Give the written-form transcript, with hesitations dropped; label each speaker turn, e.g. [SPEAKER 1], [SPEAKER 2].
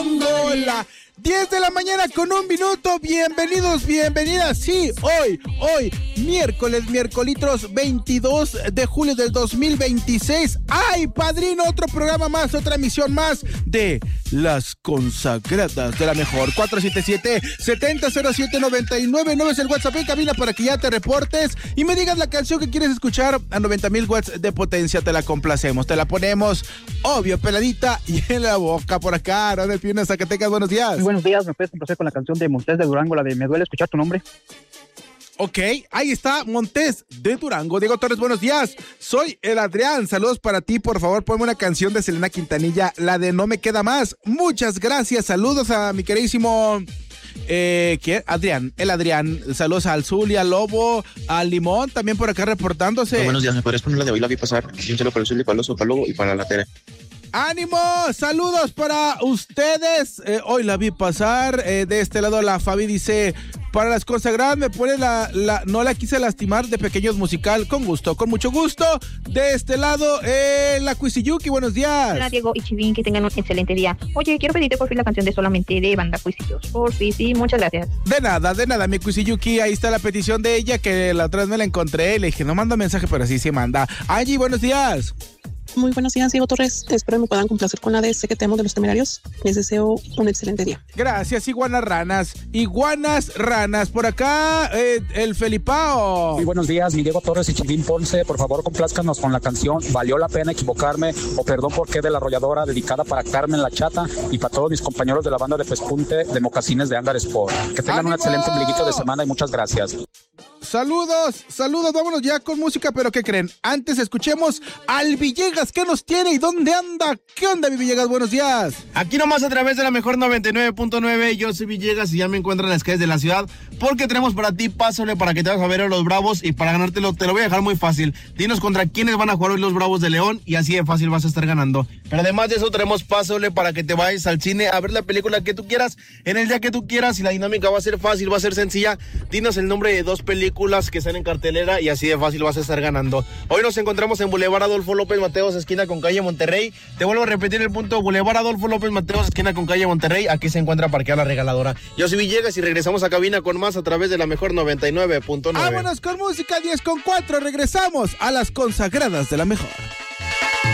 [SPEAKER 1] Hola, 10 de la mañana con 1 minuto, bienvenidos, bienvenidas, sí, hoy, miércoles 22 de julio del 2026, ¡ay, padrino! Otro programa más, otra emisión más de Las Consagradas de la Mejor. 477-7007-999 es el WhatsApp en cabina para que ya te reportes y me digas la canción que quieres escuchar a 90,000 watts de potencia, te la complacemos, te la ponemos, obvio, peladita y en la boca por acá, ¿no? Del Piuna, Zacatecas, buenos días.
[SPEAKER 2] Muy buenos días, ¿me puedes complacer con la canción de Montes de Durango, la de Me Duele Escuchar Tu Nombre?
[SPEAKER 1] Ok, ahí está Montes de Durango. Diego Torres, buenos días. Soy el Adrián. Saludos para ti. Por favor, ponme una canción de Selena Quintanilla, la de No Me Queda Más. Muchas gracias. Saludos a mi queridísimo... ¿quién? Adrián, el Adrián. Saludos al Zul y al Lobo, al Limón, también por acá reportándose.
[SPEAKER 3] No, buenos días, ¿me podrías poner la de Hoy la vi pasar? Un saludo para el Zul y para el Oso, para el Lobo y para la Tere.
[SPEAKER 1] ¡Ánimo! Saludos para ustedes. Hoy la vi pasar. De este lado la Fabi dice, para Las Consagradas me pone no la quise lastimar de Pequeños Musical. Con gusto, con mucho gusto. De este lado, la Cuisiyuki, buenos días.
[SPEAKER 4] Hola Diego y Chivín, que tengan un excelente día. Oye, quiero pedirte por fin la canción de Solamente de Banda Cuisillos. Por fin, sí, muchas gracias.
[SPEAKER 1] De nada, mi Cuisiyuki. Ahí está la petición de ella, que la otra vez me la encontré. Le dije, no manda mensaje, pero sí se manda. Angie, buenos días.
[SPEAKER 5] Muy buenos días, Diego Torres. Espero me puedan complacer con la de Sé que te amo de Los Temerarios. Les deseo un excelente día.
[SPEAKER 1] Gracias, iguanas ranas. Por acá, el Felipao.
[SPEAKER 6] Muy buenos días, mi Diego Torres y Chivín Ponce. Por favor, complázcanos con la canción Valió la Pena Equivocarme o Perdón Porque de La Arrolladora, dedicada para Carmen La Chata y para todos mis compañeros de la banda de Pespunte de Mocasines de Andar Sport. Que tengan un excelente ombliguito de semana y muchas gracias.
[SPEAKER 1] Saludos, vámonos ya con música, pero ¿qué creen? Antes escuchemos al Villegas, ¿qué nos tiene y dónde anda? ¿Qué onda, mi Villegas? Buenos días.
[SPEAKER 7] Aquí nomás a través de la Mejor 99.9, yo soy Villegas y ya me encuentro en las calles de la ciudad, porque tenemos para ti pásale para que te vayas a ver a los Bravos, y para ganártelo te lo voy a dejar muy fácil. Dinos contra quiénes van a jugar hoy los Bravos de León y así de fácil vas a estar ganando. Pero además de eso tenemos pásale para que te vayas al cine a ver la película que tú quieras, en el día que tú quieras, y la dinámica va a ser fácil, va a ser sencilla. Dinos el nombre de 2 películas que están en cartelera y así de fácil vas a estar ganando. Hoy nos encontramos en Boulevard Adolfo López Mateos, esquina con calle Monterrey. Te vuelvo a repetir el punto: Boulevard Adolfo López Mateos, esquina con calle Monterrey. Aquí se encuentra parqueada la regaladora. Yo soy Villegas y regresamos a cabina con más a través de la Mejor 99.9.
[SPEAKER 1] Vámonos con música, 10:04. Regresamos a Las Consagradas de la Mejor.